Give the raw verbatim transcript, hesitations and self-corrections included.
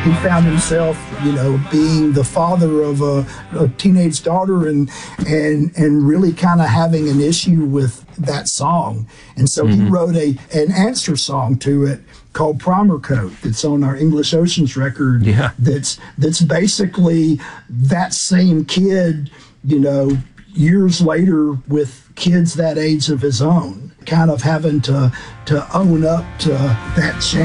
he found himself, you know, being the father of a, a teenage daughter and and and really kind of having an issue with that song. And so mm-hmm. he wrote a an answer song to it called Primer Coat that's on our English Oceans record. Yeah. That's that's basically that same kid, you know, years later with kids that age of his own, kind of having to to own up to that change.